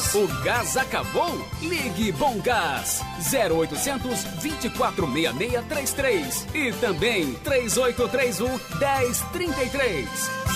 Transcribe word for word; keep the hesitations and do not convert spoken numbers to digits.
O gás acabou? Ligue Bom Gás zero oitocentos, vinte e quatro, sessenta e seis, trinta e três e também três oito três um, dez trinta e três.